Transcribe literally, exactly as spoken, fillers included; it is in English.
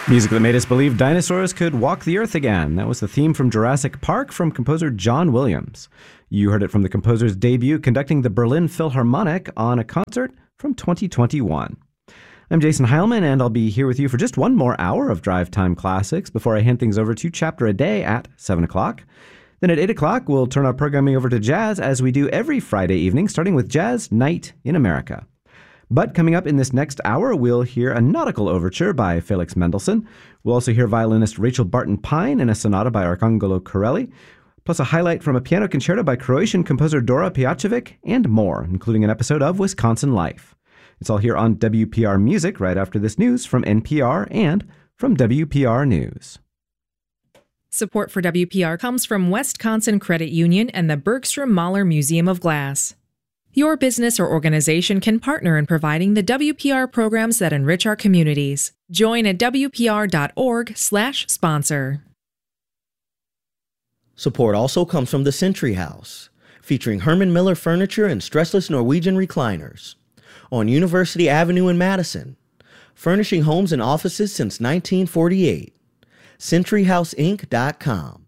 Music that made us believe dinosaurs could walk the earth again. That was the theme from Jurassic Park from composer John Williams. You heard it from the composer's debut conducting the Berlin Philharmonic on a concert from twenty twenty-one. I'm Jason Heilman, and I'll be here with you for just one more hour of Drive Time Classics before I hand things over to Chapter a Day at seven o'clock. Then at eight o'clock, we'll turn our programming over to jazz as we do every Friday evening, starting with Jazz Night in America. But coming up in this next hour, we'll hear a nautical overture by Felix Mendelssohn. We'll also hear violinist Rachel Barton-Pine in a sonata by Arcangelo Corelli, plus a highlight from a piano concerto by Croatian composer Dora Pejacevic, and more, including an episode of Wisconsin Life. It's all here on W P R Music right after this news from N P R and from W P R News. Support for W P R comes from Wisconsin Credit Union and the Bergstrom Mahler Museum of Glass. Your business or organization can partner in providing the W P R programs that enrich our communities. Join at W P R dot org slash sponsor. Support also comes from the Century House, featuring Herman Miller furniture and stressless Norwegian recliners. On University Avenue in Madison, furnishing homes and offices since nineteen forty-eight. century house inc dot com.